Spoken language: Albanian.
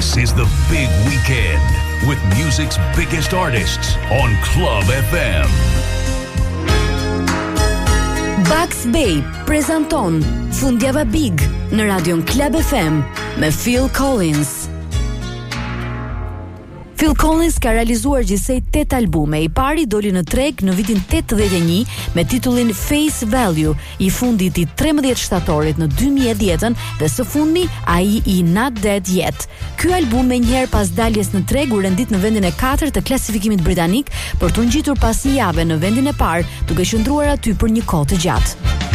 This is the big weekend with music's biggest artists on Club FM. Bugs Bay prezanton Fundjava Big në radion Club FM me Phil Collins. Phil Collins ka realizuar gjithsej 8 albume. I pari doli në treg në vitin 81 me titullin Face Value, i fundit i 13 shtatorit në 2010 dhe së fundmi ai i Not Dead Yet. Ky album me njëherë pas daljes në treg u rendit në vendin e 4 të klasifikimit britanik për të ngjitur pas një jave në vendin e parë, duke qëndruar aty për një kohë të gjatë.